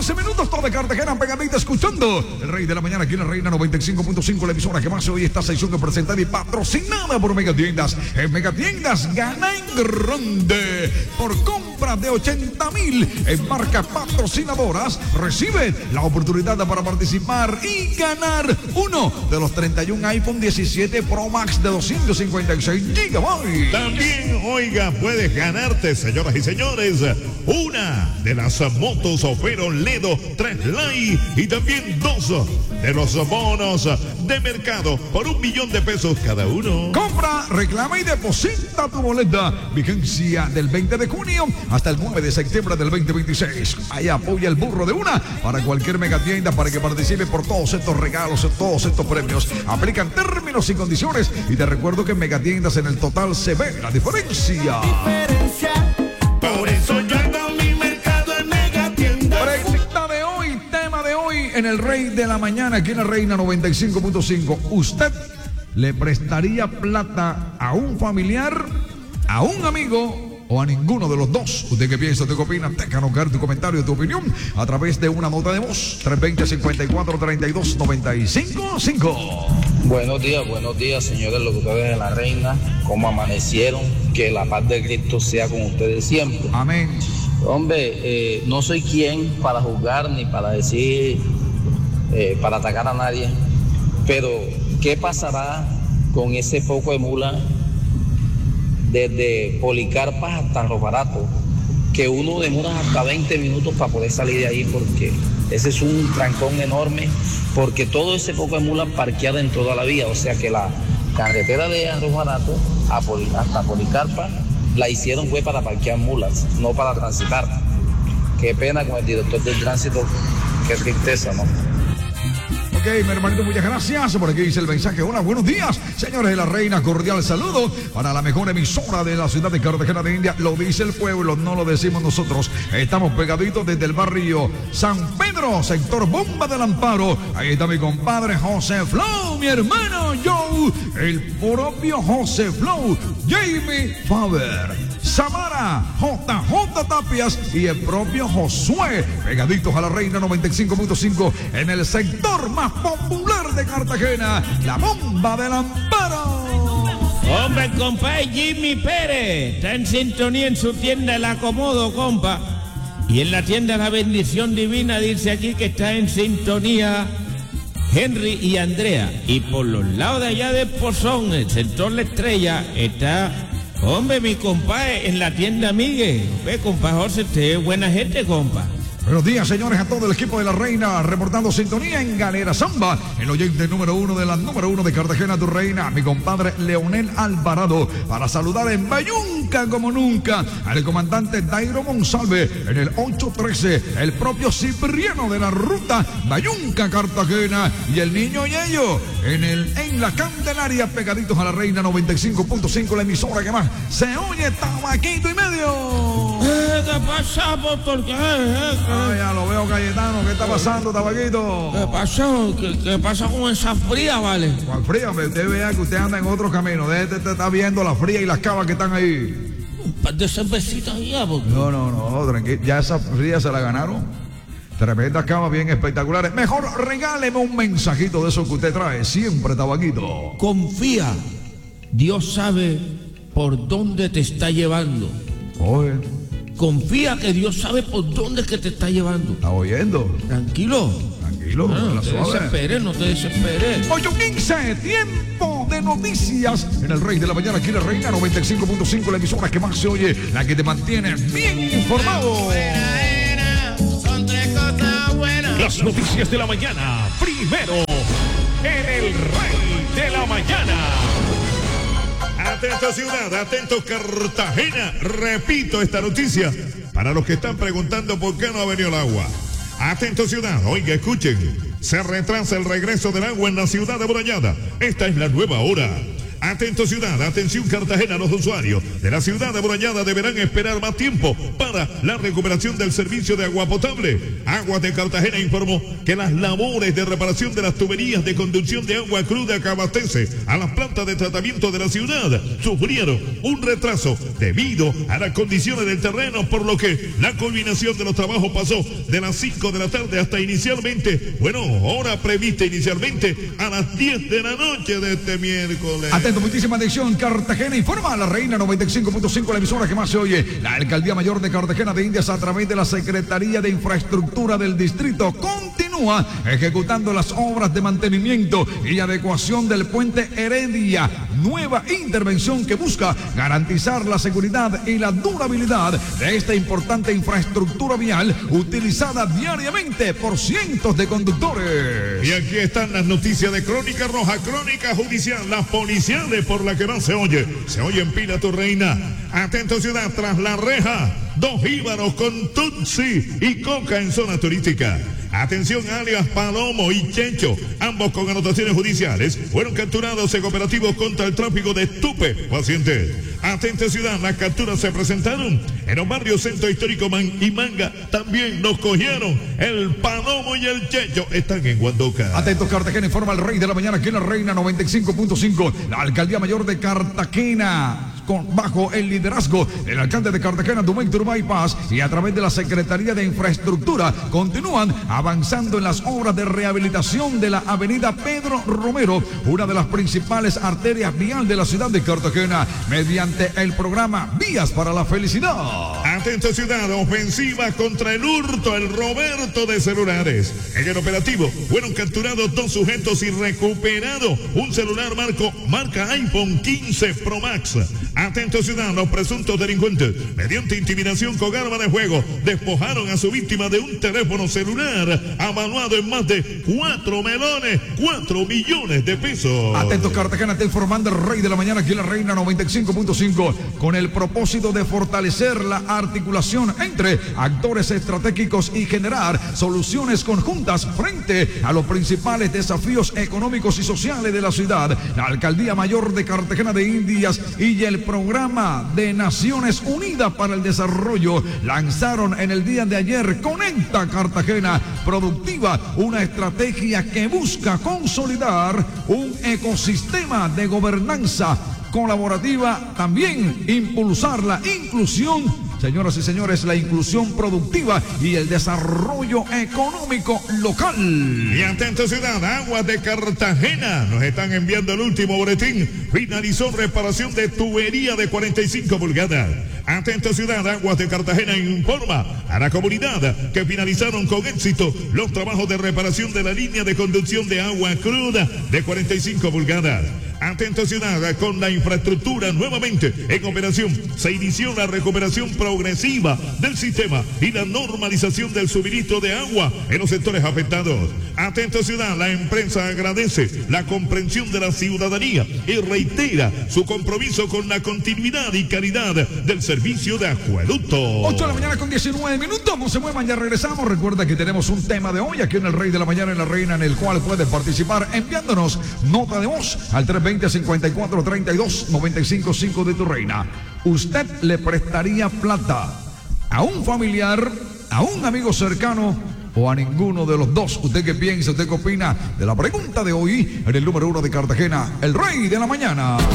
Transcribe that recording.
12 minutos, toda Cartagena pegadita escuchando el Rey de la Mañana aquí en la Reina 95.5, la emisora que más se oye. Esta sección que presentada y patrocinada por Megatiendas. En Megatiendas gana en grande. Por compra de 80,000 en marcas patrocinadoras, recibe la oportunidad para participar y ganar uno de los 31 iPhone 17 Pro Max de 256 GB. También, oiga, puedes ganarte, señoras y señores, una de las motos Ofero Ledo 3 Lite y también 2 de los bonos de mercado por 1 millón de pesos cada uno. Compra, reclama y deposita tu boleta. Vigencia del 20 de junio hasta el 9 de septiembre del 2026. Ahí apoya el burro de una para cualquier megatienda para que participe por todos estos regalos, todos estos premios. Aplican términos y condiciones. Y te recuerdo que en Megatiendas en el total se ve la diferencia. Por eso yo hago mi mercado en Megatiendas. Pregunta de hoy, tema de hoy en el Rey de la Mañana aquí en la Reina 95.5. ¿Usted le prestaría plata a un familiar, a un amigo o a ninguno de los dos? ¿Usted qué piensa? ¿Usted qué opina? Déjanos caer tu comentario, tu opinión a través de una nota de voz. 320-54-32-95-5. Buenos días, señores locutores de la Reina. ¿Cómo amanecieron? Que la paz de Cristo sea con ustedes siempre. Amén. Hombre, no soy quien para juzgar ni para decir, para atacar a nadie, pero ¿qué pasará con ese poco de mula desde Policarpas hasta Los Baratos? Que uno demora hasta 20 minutos para poder salir de ahí, porque ese es un trancón enorme, porque todo ese poco de mulas parqueada en toda la vía, o sea que la carretera de Los Baratos hasta Policarpa la hicieron fue para parquear mulas, no para transitar. Qué pena con el director del tránsito, qué tristeza, ¿no? Ok, mi hermanito, muchas gracias. Por aquí dice el mensaje. Hola, buenos días, señores de la Reina. Cordial saludo para la mejor emisora de la ciudad de Cartagena de India. Lo dice el pueblo, no lo decimos nosotros. Estamos pegaditos desde el barrio San Pedro, sector Bomba del Amparo. Ahí está mi compadre José Flow, mi hermano Joe, el propio José Flow, Jamie Faber, Samara, JJ Tapias y el propio Josué, pegaditos a la Reina 95.5 en el sector más popular de Cartagena, la Bomba del Amparo. Hombre, compa, Jimmy Pérez está en sintonía en su tienda El Acomodo, compa. Y en la tienda La Bendición Divina dice aquí que está en sintonía Henry y Andrea. Y por los lados de allá de Pozón, el sector La Estrella, está, hombre, mi compa, en la tienda Miguel. Ve, compa José, usted es buena gente, compa. Buenos días, señores, a todo el equipo de la Reina, reportando sintonía en Galera Zamba, el oyente número 1 de la número 1 de Cartagena, tu reina, mi compadre Leonel Alvarado, para saludar en Bayunca como nunca al comandante Dairo Monsalve en el 813, el propio Cipriano de la ruta Bayunca Cartagena y el niño Yello en la Candelaria, pegaditos a la Reina 95.5, la emisora que más se oye, tabaquito y medio. ¿Qué pasa, apóstol? Ya lo veo, Cayetano. ¿Qué está pasando, tabaquito? ¿Qué pasó? ¿Qué pasa con esa fría, vale? ¿Cuál fría? Usted vea que usted anda en otro camino. Te está viendo la fría y las cavas que están ahí. Un par de cervecitas ya, porque... No, tranquilo. Ya esa fría se la ganaron. Tremendas cavas bien espectaculares. Mejor regáleme un mensajito de eso que usted trae. Siempre, tabaquito. Confía. Dios sabe por dónde te está llevando. Oye. Confía que Dios sabe por dónde es que te está llevando. ¿Está oyendo? Tranquilo. No te desesperes, no te desesperes. 8:15, tiempo de noticias en el Rey de la Mañana, aquí en la Reina 95.5, la emisora que más se oye, la que te mantiene bien informado. Son 3 cosas buenas. Las noticias de la mañana, primero en el Rey de la Mañana. Atento ciudad, atento Cartagena. Repito esta noticia para los que están preguntando por qué no ha venido el agua. Atento ciudad, oiga, escuchen. Se retrasa el regreso del agua en la ciudad de Amurallada. Esta es la nueva hora. Atento ciudad, atención Cartagena, los usuarios de la ciudad amurallada deberán esperar más tiempo para la recuperación del servicio de agua potable. Aguas de Cartagena informó que las labores de reparación de las tuberías de conducción de agua cruda que abastece a las plantas de tratamiento de la ciudad sufrieron un retraso debido a las condiciones del terreno, por lo que la culminación de los trabajos pasó de las 5 de la tarde hasta inicialmente, hora prevista inicialmente a las 10 de la noche de este miércoles. Atento, muchísima atención. Cartagena informa a la Reina 95.5, la emisora que más se oye. La Alcaldía Mayor de Cartagena de Indias, a través de la Secretaría de Infraestructura del Distrito, continúa ejecutando las obras de mantenimiento y adecuación del puente Heredia. Nueva intervención que busca garantizar la seguridad y la durabilidad de esta importante infraestructura vial utilizada diariamente por cientos de conductores. Y aquí están las noticias de Crónica Roja, Crónica Judicial, las policiales por la que más se oye en Pila tu Reina. Atento ciudad, tras la reja, 2 jíbaros con tutsi y coca en zona turística. Atención, alias Palomo y Chencho, ambos con anotaciones judiciales, fueron capturados en operativos contra el tráfico de estupefacientes. Atenta ciudad, las capturas se presentaron en los barrios Centro Histórico y Manga. También nos cogieron el Palomo y el Chencho, están en Guandoca. Atentos, Cartagena informa al Rey de la Mañana, aquí en la Reina 95.5, la Alcaldía Mayor de Cartagena, bajo el liderazgo del alcalde de Cartagena, Dumay Turbay Paz, y a través de la Secretaría de Infraestructura, continúan avanzando en las obras de rehabilitación de la avenida Pedro Romero, una de las principales arterias vial de la ciudad de Cartagena, mediante el programa Vías para la Felicidad. Atento ciudad, ofensiva contra el hurto, el Roberto de celulares. En el operativo fueron capturados 2 sujetos y recuperado un celular marca iPhone 15 Pro Max. Atento ciudad, los presuntos delincuentes, mediante intimidación con arma de fuego, despojaron a su víctima de un teléfono celular avaluado en más de 4 millones de pesos. Atentos, Cartagena, está informando el Rey de la Mañana, aquí en la Reina 95.5, con el propósito de fortalecer la articulación entre actores estratégicos y generar soluciones conjuntas frente a los principales desafíos económicos y sociales de la ciudad. La Alcaldía Mayor de Cartagena de Indias y el Programa de Naciones Unidas para el Desarrollo lanzaron en el día de ayer Conecta Cartagena Productiva, una estrategia que busca consolidar un ecosistema de gobernanza colaborativa, también impulsar la inclusión, señoras y señores, la inclusión productiva y el desarrollo económico local. Y atento ciudad, Aguas de Cartagena nos están enviando el último boletín. Finalizó reparación de tubería de 45 pulgadas. Atento ciudad, Aguas de Cartagena informa a la comunidad que finalizaron con éxito los trabajos de reparación de la línea de conducción de agua cruda de 45 pulgadas. Atento ciudad, con la infraestructura nuevamente en operación, se inició la recuperación progresiva del sistema y la normalización del suministro de agua en los sectores afectados. Atento ciudad, la empresa agradece la comprensión de la ciudadanía y reitera su compromiso con la continuidad y calidad del servicio de acueducto. 8 de la mañana con 19 minutos, no se muevan, ya regresamos. Recuerda que tenemos un tema de hoy aquí en el Rey de la Mañana, en la Reina, en el cual puedes participar enviándonos nota de voz al 320-5432-955 de tu Reina. ¿Usted le prestaría plata a un familiar, a un amigo cercano o a ninguno de los dos? ¿Usted qué piensa? ¿Usted qué opina de la pregunta de hoy en el número 1 de Cartagena, el Rey de la Mañana?